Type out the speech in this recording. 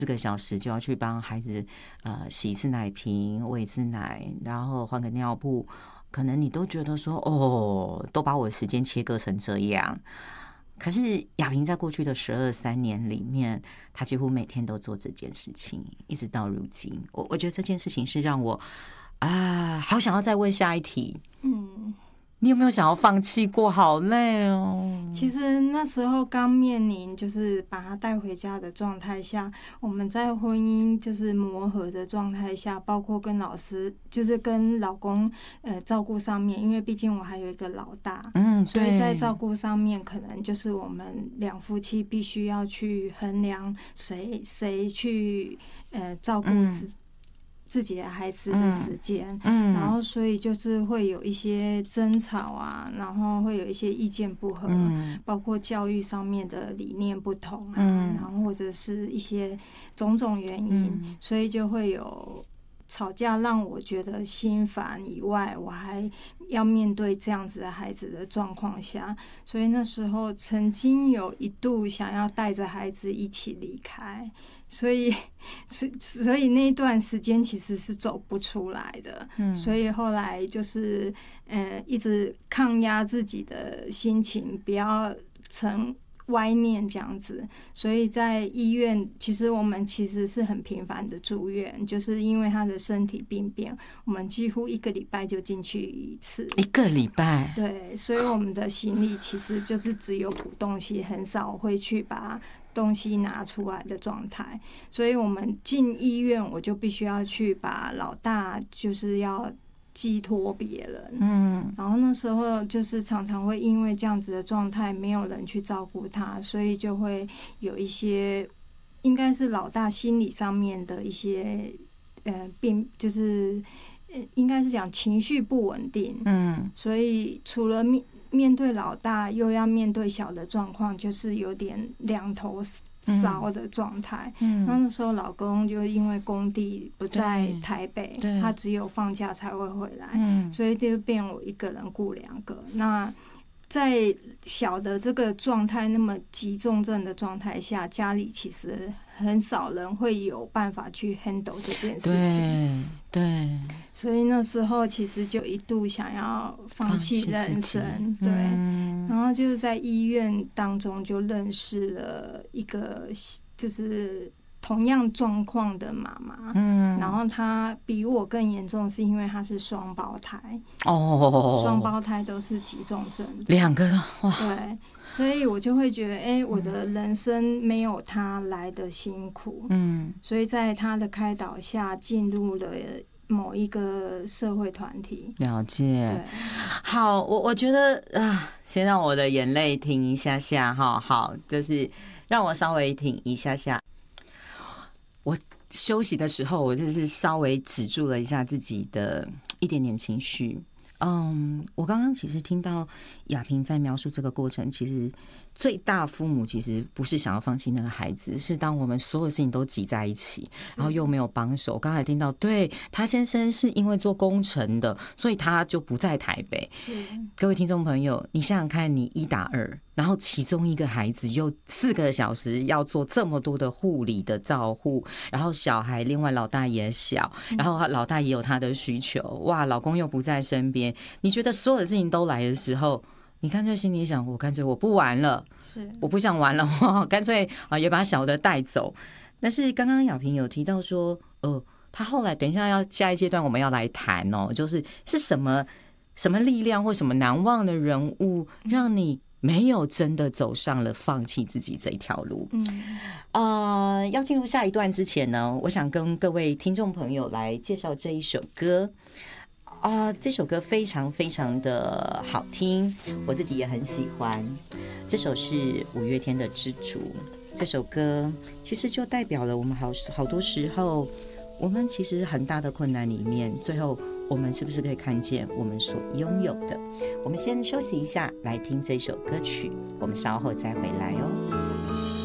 4个小时就要去帮孩子洗一次奶瓶、喂一次奶，然后换个尿布，可能你都觉得说哦，都把我的时间切割成这样。可是雅萍在过去的12、13年里面，她几乎每天都做这件事情，一直到如今。我觉得这件事情是让我好想要再问下一题。你有没有想要放弃过？好累哦。 其实那时候刚面临就是把他带回家的状态下，我们在婚姻就是磨合的状态下，包括跟老师就是跟老公照顾上面，因为毕竟我还有一个老大，所以在照顾上面可能就是我们两夫妻必须要去衡量谁去照顾自己的孩子的时间，然后所以就是会有一些争吵啊，然后会有一些意见不合，包括教育上面的理念不同啊，然后或者是一些种种原因，所以就会有吵架，让我觉得心烦以外，我还要面对这样子的孩子的状况下，所以那时候曾经有一度想要带着孩子一起离开。所以那一段时间其实是走不出来的，所以后来就是一直抗压自己的心情，不要成歪念这样子。所以在医院，其实我们其实是很频繁的住院，就是因为他的身体病变，我们几乎1个礼拜就进去一次。 1个礼拜？ 对，所以我们的行李其实就是只有补东西，很少会去把东西拿出来的状态，所以我们进医院，我就必须要去把老大就是要寄托别人，然后那时候就是常常会因为这样子的状态，没有人去照顾他，所以就会有一些应该是老大心理上面的一些就是应该是讲情绪不稳定，所以除了面对老大又要面对小的状况，就是有点两头烧的状态。那时候老公就因为工地不在台北，他只有放假才会回来，所以就变我一个人顾2个。那在小的这个状态，那么急重症的状态下，家里其实很少人会有办法去 handle 这件事情。 对， 所以那时候其实就一度想要放弃人生，对。然后就是在医院当中就认识了一个就是同样状况的妈妈，然后她比我更严重，是因为她是双胞胎，双胞胎都是急重症 ，2个哇， 对，所以我就会觉得，我的人生没有她来的辛苦，所以在她的开导下进入了某一个社会团体。 了解。好，我觉得先让我的眼泪停一下下哈。好，就是让我稍微停一下下。我休息的时候，我就是稍微止住了一下自己的一点点情绪。我刚刚其实听到雅萍在描述这个过程，其实最大父母其实不是想要放弃那个孩子，是当我们所有事情都挤在一起，然后又没有帮手。刚才听到，对，他先生是因为做工程的，所以他就不在台北。各位听众朋友，你想想看，你1打2，然后其中一个孩子又4个小时要做这么多的护理的照护，然后小孩另外老大也小，然后老大也有他的需求，哇，老公又不在身边，你觉得所有的事情都来的时候，你干脆心里想，我干脆我不玩了，我不想玩了，我干脆也把小的带走。但是刚刚雅萍有提到说，他后来等一下下一阶段我们要来谈就是什么力量或什么难忘的人物，让你没有真的走上了放弃自己这一条路。要进入下一段之前呢，我想跟各位听众朋友来介绍这一首歌。这首歌非常非常的好听，我自己也很喜欢。这首是5月天的《知足》。这首歌其实就代表了我们好多时候，我们其实很大的困难里面，最后我们是不是可以看见我们所拥有的？我们先休息一下，来听这首歌曲，我们稍后再回来哦。